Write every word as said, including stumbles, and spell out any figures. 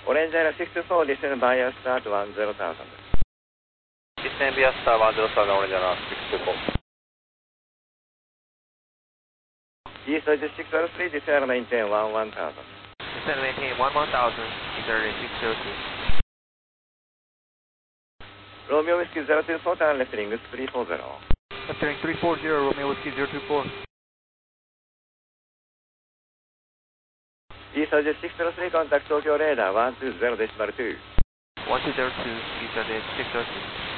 オレンジアイランドろくよん、ディステンバイアスタートいちゼロタウザンド。 ディステンビアスターいちゼロタウザンド、オレンジアイランドろくよん。 イーストじゅうろくゼロさん、ディステンメインテンいちいちタウザンド。 Descend maintain one one thousand, desert six zero two. ローミオウィスキーゼロにフォーターンレフテリングさんよんゼロ。 Left turning three four zero, Romeo Whiskey zero two four. イーストじゅうろくゼロさん、コンタクト東京レーダーいちにゼロデシマルに。 one two zero two, descend six zero two.